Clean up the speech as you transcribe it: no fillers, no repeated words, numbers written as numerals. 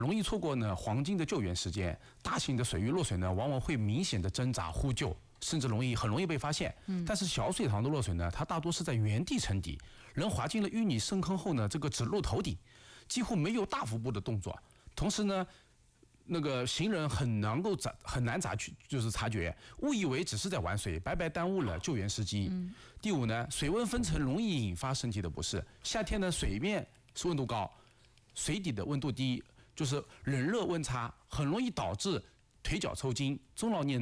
容易错过呢黄金的救援时间。大型的水域落水呢，往往会明显的挣扎呼救，甚至很容易被发现。但是小水塘的落水呢，它大多是在原地沉底，人滑进了淤泥深坑后呢，这个只露头顶，几乎没有大幅度的动作。同时呢，那个行人很难察觉，误以为只是在玩水，白白耽误了救援时机。第五呢，水温分层容易引发身体的不适。夏天呢，水面温度高，水底的温度低，就是冷热温差，很容易导致腿脚抽筋。中老年